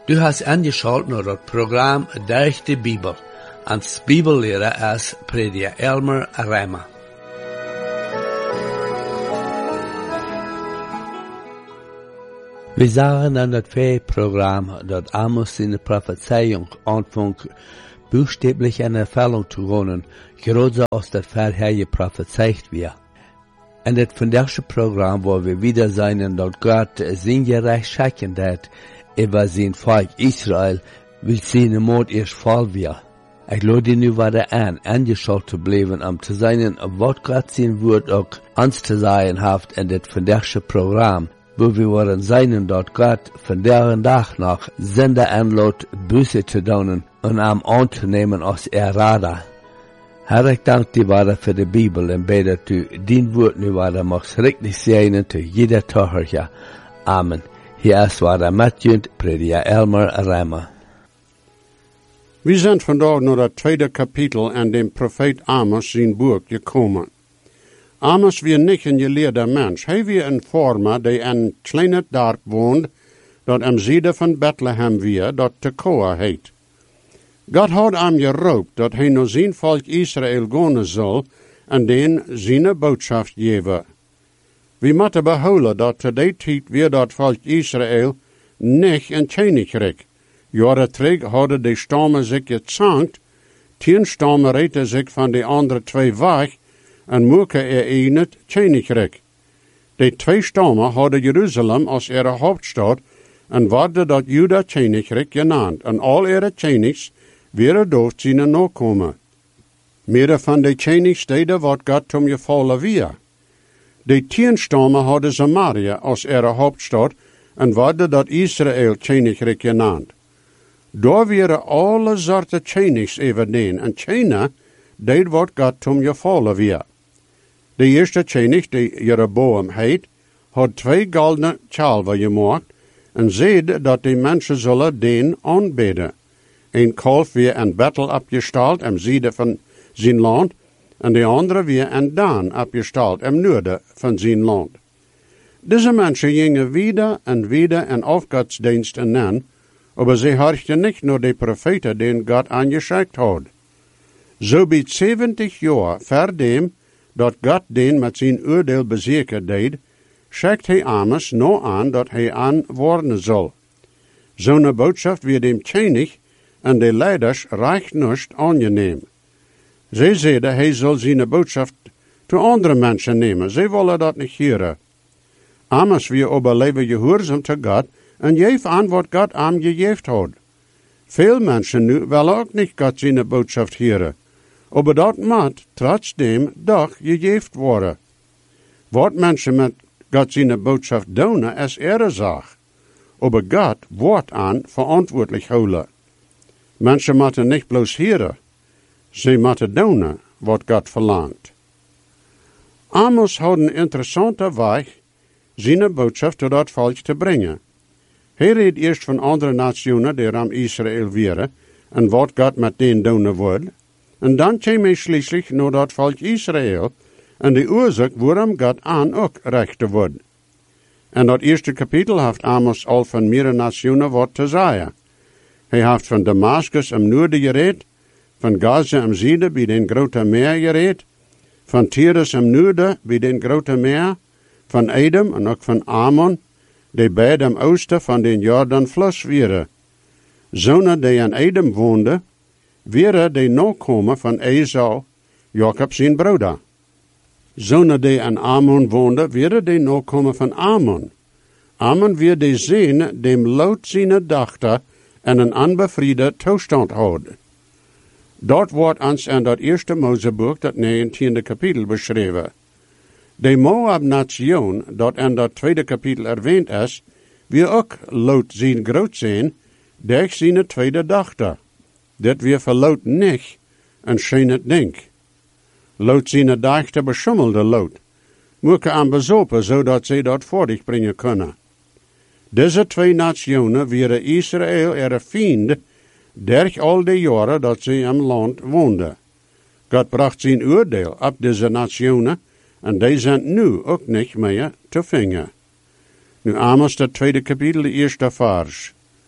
Du hast angeschaut naar het programma Durch de Bibel. Als Bibellehrer is prediker Elmer Reimer. We zagen aan het programma dat Amos in de Prophezeiung aanvang buchstäblich in Erfüllung zu wohnen, größer als das vorher prophezeit wird. En het vandaagse programma waar we wieder zijn dat God zijn gerecht schakken dat over zijn volk Israël wil zijn moord eerst val weer. Ik lade nu weer aangeschaut te blijven om te zijn wat God zijn woord ook ons te zeggen heeft in het vandaagse programma, waar we worden zijn dat God vandaag dag nog zender aanlaat busse te doen en hem aan te nemen als rader. Herr, ik dank die waarde voor de Bibel en bid dat u dien woord nu waarde mag richtig zijn te jeder toehoorder. Amen. Hier is waarde Matthew, prediker Elmer Reimer. We zijn vandaag naar het tweede kapitel en de profeet Amos zijn boek gekomen. Amos was niet een geleerde mens. Hij was een vormer die in een kleine dorp woont, dat am zuiden van Bethlehem was, dat Tekoa heet. God had hem geroopt dat hij naar zijn volk Israël gaan zal en den zijn boodschap geven. We moeten behouden dat te die tijd weer dat volk Israël niet een koninkrijk. Jaren terug hadden de stammen zich gezankt, 10 stammen reten zich van de andere 2 weg en maken in het koninkrijk. De 2 stammen hadden Jeruzalem als ihre hoofdstad en werden dat Juda koninkrijk genaamd en al ihre konings weer door zijn nakomen. Meer van de koningssteden wat God om je vallen weer. De 10 stammen hadden Samaria als ihre hoofdstad en werden dat Israël koninkrijk genaamd. Daar waren alle soorten konings eveneens en China deed wat God om je vallen weer. De eerste koning, die Jeroboam heet, had 2 goldene kalven gemaakt en zeide dat de mensen zullen den aanbidden. Een kalf weer in Bethel opgesteld am zuiden van zijn land en de andere weer in Dan opgesteld am noorden van zijn land. Deze mensen gingen wieder en afgodsdiensten aan, aber ze horchten niet naar de profeten die God aangeschikt had. Zo bij 70 jaar verdem dat God den met zijn oordeel bezekerd deed, schikt hij Amos nou aan dat hij aanworden zal. Zo'n boodschap weer dem koning en de leiders recht niet aangeneem. Zij zeiden hij zal zijn boodschap te andere mensen nemen. Zij willen dat niet horen. Amos weer overleven gehoorzaam te God en geef aan wat God hem gegeven had. Veel mensen nu willen ook niet God zijn boodschap horen. Maar dat moet trotzdem toch gegeven worden. Wat mensen met God zijn boodschap doen is ihre zaak. Maar God wordt aan verantwoordelijk houden. Mensen moeten niet bloos horen. Ze moeten doen wat God verlangt. Amos had een interessante weg zijn boodschap tot dat volk te brengen. Hij reed eerst van andere nationen die aan Israël waren en wat God met hen doen wil. En dan kwam hij schließlich naar dat volk Israël en de oorzaak waarom God aan ook rechten wordt. En dat eerste kapitel heeft Amos al van meerdere nationen wat te zeggen. Hij heeft van Damascus am noorden gereed, van Gaza am zuiden bij den grote meer gereed, van Tyrus am noorden bij den grote meer, van Edom en ook van Ammon, die beide am oosten van den Jordanfluss waren. Zonen die in Edom woonden, waren de nakomen van Esau, Jacob zijn broeder. Zonen die in Ammon woonden, waren de nakomen van Ammon. Ammon weer de zin dem Lot zijn dochter en een onbevriede toestand houden. Dat wordt ons in dat eerste Mozeboek, dat 19e kapitel, beschreven. De Moab-nation, dat in dat tweede kapitel erwähnt is, wil ook Lot zijn groot zijn, durch zijn tweede dochter. Dat weer voor Lot niet een schöne ding. Lot zijn dochter beschummelde Lot, moeke aan bezopen, zodat ze dat voordig brengen kunnen. Deze 2 nationen waren Israël ihre vriend, durch al de jaren dat ze in land woonden. God bracht zijn oordeel op deze nationen en die zijn nu ook niet meer te vinden. Nu Amos, dat tweede kapitel, de eerste vers.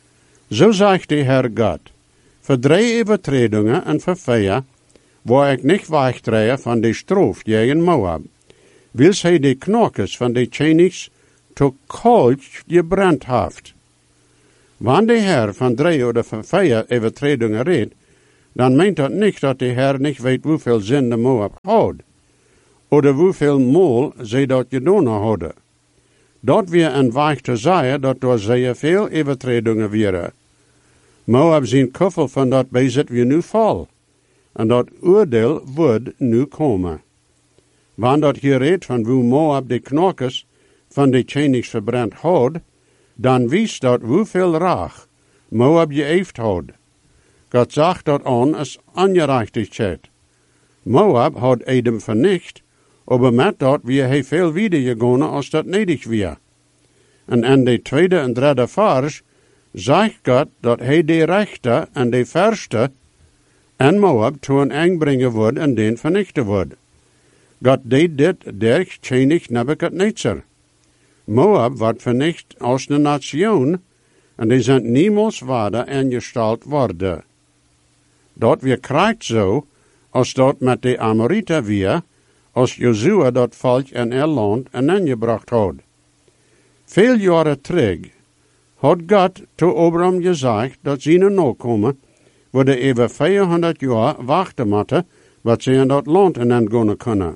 Zo zegt de Heer God, voor 3 overtredingen en voor 4, waar ik niet wegdrehe van de stroof tegen Moab, wil hij de knokjes van de Chinese tot koud gebrand heeft. Wanneer de Heer van 3 of van 4 overtredingen redt, dan meent dat niet dat de Heer niet weet hoeveel zin de Moab houdt, of hoeveel mol zij dat gedaan hadden. Dat weer een weg te zeggen dat door zeer veel overtredingen waren. Moab zijn kuffel van dat bezit weer nu vol, en dat oordeel wordt nu komen. Wanneer dat hier redt van hoe Moab de knokjes van de Chinese verbrand had, dan wijst dat hoeveel raag Moab geëeft had. God zag dat aan als ongerechtigheid. Moab had Edom vernicht, maar met dat weer hij veel wieder gegaan als dat nedig was. En in de 2e en 3e vers zegt God dat hij de rechter en de verste en Moab toe een eng brengen wordt en den vernichten wordt. God deed dit durch König Nebuchadnezzar. Moab wordt vernicht als een nation en die zijn niemals waardig ingesteld worden. Dat weer krijgt zo, als dat met de Amoriten weer, als Josua dat volk in er land en ingebracht had. Veel jaren terug had God te Abraham gezegd dat zijn nakomen worden over 400 jaar wachten moeten, wat ze in dat land in gaan kunnen.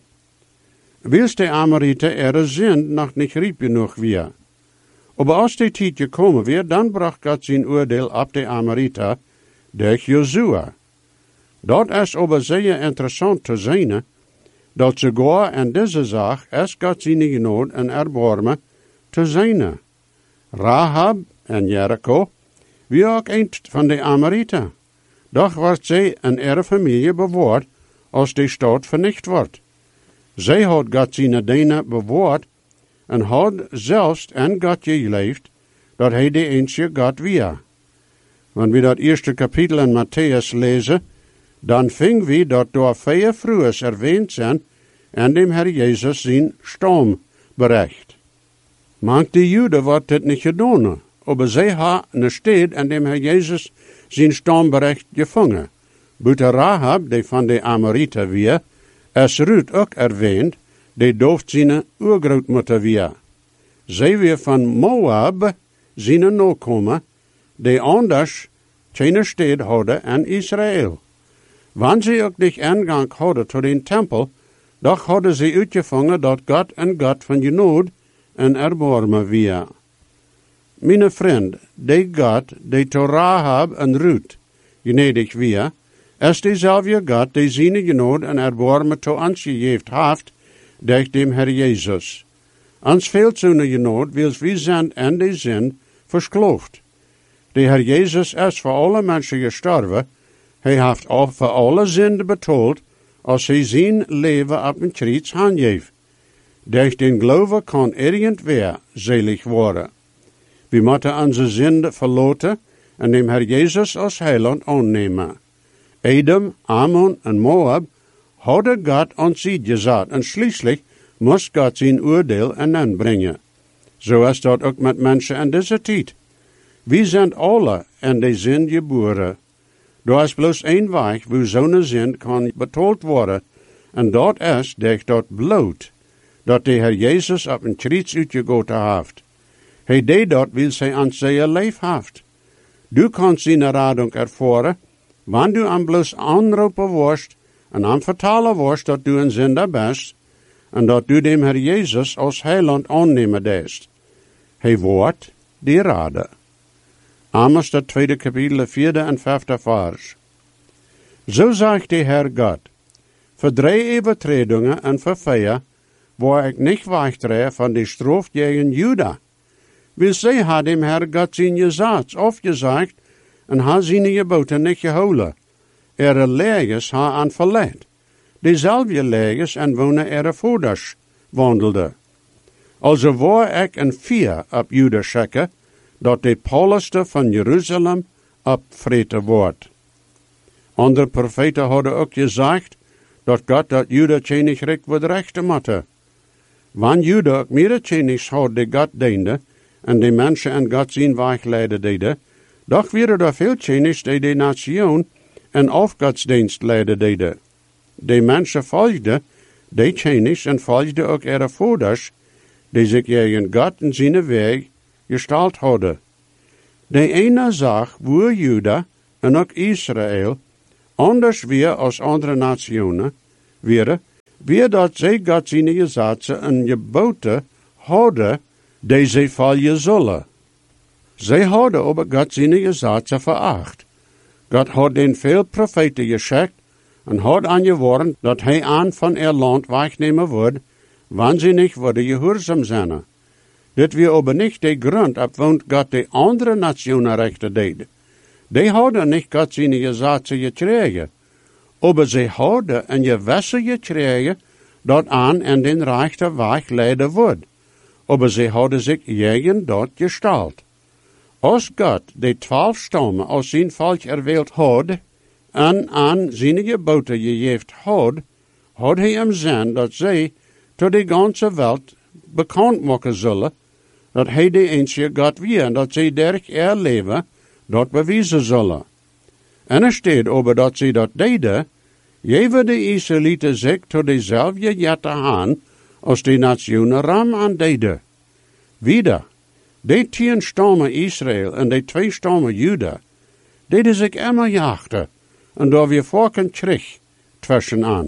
Wils de Amoriten er zin nog niet riep genoeg weer. Maar als die tijd gekomen weer, dan bracht God zijn oordeel op de Amoriten durch Josua. Dat is aber zeer interessant te zien, dat sogar in deze zaak is God zijn genade en erbarmen te zien. Rahab en Jericho, wie ook een van de Amoriten. Doch wordt zij en ihre familie bewaard als de stad vernicht wordt. Zij had God zijn dienen bewaard en had zelfs en God geleefd dat hij de enige God was. Wanneer we dat eerste kapitel in Matthäus lezen, dan vingen we dat door 4 vrouwen erwähnt zijn en dem Herr Jezus zijn stambericht. Mank de Juden wordt dit niet gedaan, maar zij hebben een stad en dem Herr Jezus zijn stambericht gevangen. Buiten Rahab, die van de Amoriten weer, is Ruth ook erwähnt, die dooft zijn oergrootmoeder weer. Zij weer van Moab zijn nakomen, die anders geen stad hadden in Israël. Wanneer ze ook niet ingang hadden tot den tempel, doch hadden ze uitgevangen dat God een God van genade en erbarmen was. Mijn vriend, die God, die to Rahab en Ruth gnedig was, is dezelfde God die zijn genade en erbarmen to ons gegeven heeft, durch dem Herr Jezus. Ons fehlt zo'n genade, wils we zijn in de zin verskloofd. De Herr Jezus is voor alle mensen gestorven. Hij heeft al voor alle zinden betaald, als hij zijn leven op een kruis handgeeft. Durch den geloven kan irgendwer selig worden. We moeten onze zinden verloten en dem Herr Jezus als heiland aannemen. Edom, Ammon en Moab hadden God ons ziet gezet en schließlich moest God zijn oordeel aanbrengen. Zo is dat ook met mensen in deze tijd. We zijn alle in de zin geboren. Er is bloos één weg waar zo'n zin kan betaald worden, en dat is durch dat bloed, dat de Herr Jezus op een kruis uitgegoten heeft. Hij deed dat, wil zij aan zijn leven heeft. Du kannst zijn radung ervaren, wanneer du aan bloos aanroepen worst, en aan vertalen worst dat du een zinder bent, en dat du dem Herr Jezus als heiland aannemen deest. Hij wordt die rade. Amos, dat 2e kapitel, 4e en 5e vers. Zo zegt de Herr God, voor 3 overtredingen en voor 4, waar ik niet wegdrehe van de straf tegen Juda. Wil zij had dem Herr God zijn gezegd, afgezegd, en ha zijn geboten niet gehouden. Ere leges ha aan verleid. Dezelfde leges en wonen ere voeders wandelde. Also waar ik een 4 op Juda schikke, dat de poorste van Jeruzalem opvreten wordt. Andere profeten hadden ook gezegd dat God dat Juda tjenig rijk wordt rechten moeten. Wanneer Juda ook meer tjenigs had die God diende en de mensen en God zijn weg leiden deden, Doch waren er veel Tjeners die de nation en afgodsdienst leiden deden. De mensen volgden de Tjeners en volgden ook ihre voeders, die zich tegen God en zijn weg gesteld hadden. De ene zag waar Juda en ook Israël anders weer als andere nationen waren, weer dat zij God zijn gezaten en geboten hadden, die zij volgen zullen. Zij hadden over God zijn gezaten veracht. God had den veel profeten geschickt en had aangeworven dat hij aan van ihr land wegnemen wordt, wanneer ze niet worden gehoorzaam zijn. Dit weer aber niet de grond op want God de andere nationen rechten deed. Die hadden niet God zijn gezaten gekregen, aber ze hadden een gewisse gekregen dat aan en den rechte weg leiden wordt. Aber ze hadden zich tegen dat gesteld. Als God de 12 stammen als zijn volk erwählt had en aan zijn geboten gegeven had hij hem zin dat zij tot de ganze wereld bekend maken zullen, dat hij de enige God weer en dat zij derg leven dat bewijzen zullen. En er staat over dat zij dat deden, geven de Israëlieten zich tot dezelfde jette aan als de nationen ram aan deden. Wieder, de 10 stammen Israël en de 2 stammen Juda, deden zich immer jachten en daar weer volken terug tussen aan.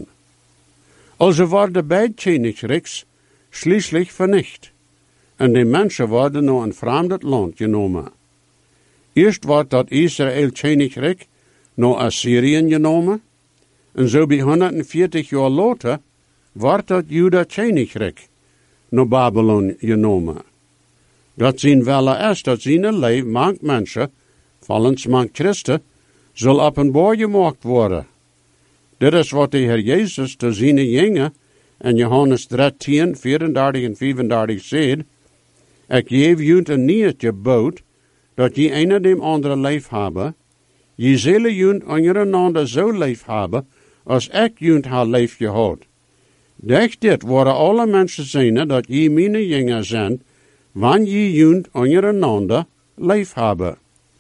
Also worden beide Königreichs schließlich vernicht en de mensen worden naar een vreemd land genomen. Eerst wordt dat Israël Königreich naar Assyrien genomen en zo bij 140 jaar later wordt dat Juda Königreich naar Babylon genomen. Dat zijn wel is dat zijn leven mank mensen, vallens mank Christen, zal openbaar gemaakt worden. Dit is wat de Heer Jezus te zijn jongen in Johannes 13, 34 en 35 zegt, ik geef junt een niet gebod, dat je een dem andere lief hebben, je zullen junt ondereinander zo lief hebben, als ik junt haar lief gehad. Durch dit worden alle mensen zien dat je mijn jongen zijn, wanneer je junt ondereinander lief hebben.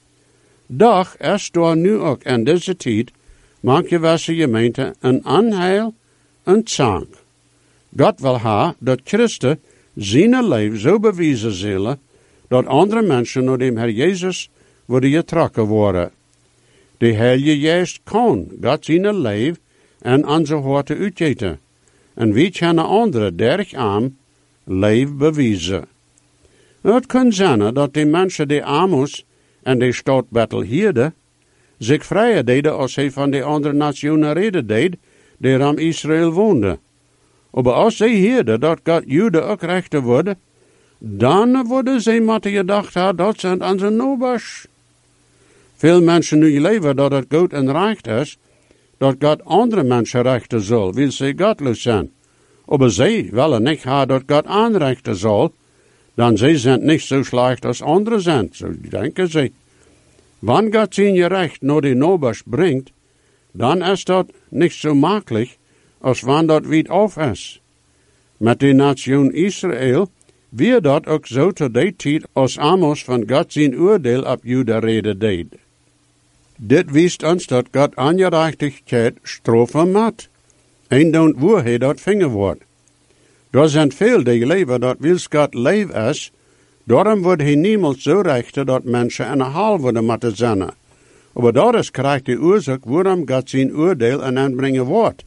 Doch is door nu ook in deze tijd, maak je wesse gemeente een aanheil en zank. God wil ha dat Christen zijn leven zo bewijzen zullen, dat andere mensen naar de Heer Jezus worden getrokken worden. De Heilige Geest kan God zijn leven en onze harten uitgeten. En wie kunnen anderen derg aan leven bewijzen. Het kan zijn dat de mensen die Amos en de stad Bethel hielden, zich vrijer deden als hij van de andere nationen reden deed, die aan Israël woonden. Maar als zij hielden dat God Juda ook rechter worden, dan worden zij moeten gedacht hebben dat zijn aan zijn nobers. Veel mensen nu leven dat het goed en recht is, dat God andere mensen rechten zal, wil zij godloos zijn. Maar zij willen niet hebben dat God aanrechten zal, dan zij zijn niet zo slecht als anderen zijn, zo denken zij. Wanneer God zijn je recht naar de nobers brengt, dan is dat niet zo makkelijk als wanneer dat weit af is. Met de nation Israël weer dat ook zo tot die tijd als Amos van God zijn oordeel op Juda reden deed. Dit wijst ons dat God ongerechtigheid straffen moet. En dan waar hij dat vinger wordt. Er zijn veel die leven dat wils God leef is, daarom wordt hij niemals zo rechten dat mensen in een haal worden moeten zijn. Maar dat is krijgt de oorzaak waarom God zijn oordeel en aanbrengen wordt.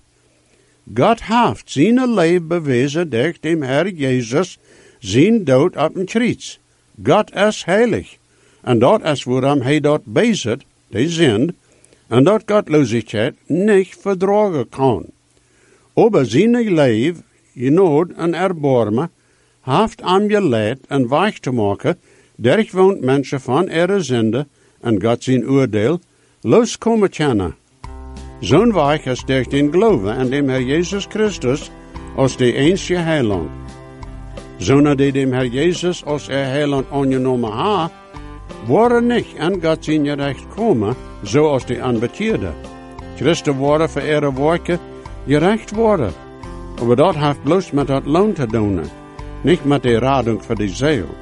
God heeft zijn leven bewezen door dem Heer Jezus zijn dood op een kruis. God is heilig. En dat is waarom hij dat bezet, de zin, en dat godloosheid niet verdragen kan. Aber zijn leven, genood en erbarmen, heeft hem geleid en weg te maken, durch woont mensen van ihre zonde en God zijn oordeel loskomen kunnen. Zo'n weg is durch den geloven en dem Heer Jezus Christus als de enige heiland. Zonen die dem Heer Jezus als heiland aangenomen ha, worden niet aan God zijn recht komen, zoals die aanbetierden. Christen worden voor ihre werken gerecht worden. Maar dat heeft bloos met dat loon te doen, niet met de radung voor de ziel.